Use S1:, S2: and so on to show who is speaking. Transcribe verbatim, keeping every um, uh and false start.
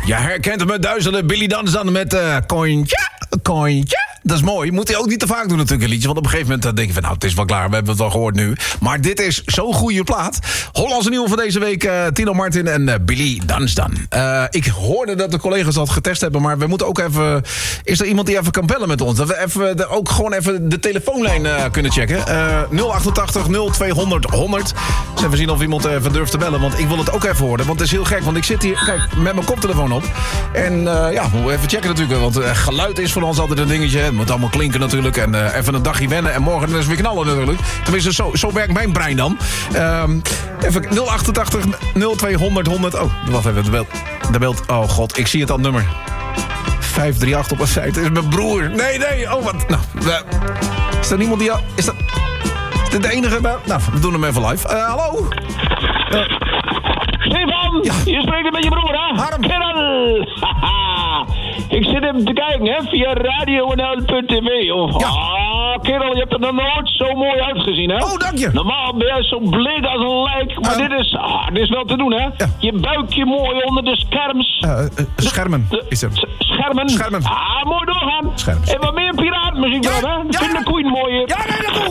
S1: Je herkent hem met duizenden. Billy Dunstan met uh, Kointje, Kointje. Dat is mooi. Moet hij ook niet te vaak doen natuurlijk, een liedje. Want op een gegeven moment denk je van, nou, het is wel klaar. We hebben het al gehoord nu. Maar dit is zo'n goede plaat. Hollandse nieuwe van deze week. Uh, Tino Martin en uh, Billy Dunstan. Uh, ik hoorde dat de collega's dat getest hebben. Maar we moeten ook even... Is er iemand die even kan bellen met ons? Dat we even, de, ook gewoon even de telefoonlijn uh, kunnen checken. Uh, nul achtentachtig nul tweehonderd honderd. Dus even zien of iemand even durft te bellen. Want ik wil het ook even horen. Want het is heel gek. Want ik zit hier, kijk, met mijn koptelefoon op. En uh, ja, we moeten even checken natuurlijk. Want uh, geluid is voor ons altijd een dingetje. Het moet allemaal klinken natuurlijk. En uh, even een dagje wennen. En morgen is het weer knallen natuurlijk. Tenminste, zo, zo werkt mijn brein dan. Um, even nul achtentachtig nul tweehonderd honderd. Oh, wacht even. De beeld. De beeld. Oh god, ik zie het al nummer. vijf drie acht op een site. Het is mijn broer. Nee, nee. Oh, wat. Nou, uh, is er niemand die al... Is dat... Is dit de enige... Nou, we doen hem even live. Uh, hallo? Uh,
S2: Stefan, ja. Je spreekt er met je broer, hè?
S1: Harm.
S2: Kerel. Ik zit hem te kijken, hè, via radio n l punt t v. Oh,
S1: ja.
S2: Ah, kerel, je hebt er nog nooit zo mooi uitgezien, hè?
S1: Oh, dank je.
S2: Normaal ben jij zo bleek als een lijk, maar uh, dit, is, ah, dit is wel te doen, hè?
S1: Ja.
S2: Je buikje mooi onder de scherms.
S1: Uh, uh, schermen
S2: de,
S1: is er.
S2: Schermen?
S1: Schermen.
S2: Ah, mooi doorgaan.
S1: Scherms.
S2: En wat meer piratenmuziek dan,
S1: ja,
S2: hè?
S1: Ja,
S2: Vind de koeien mooier.
S1: Ja, nee, dat